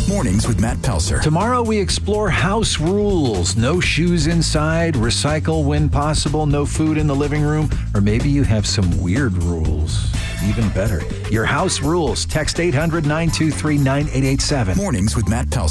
Mornings with Matt Pelser. Tomorrow we explore house rules. No shoes inside, recycle when possible, no food in the living room, or maybe you have some weird rules. Even better, your house rules. Text 800-923-9887. Mornings with Matt Pelser.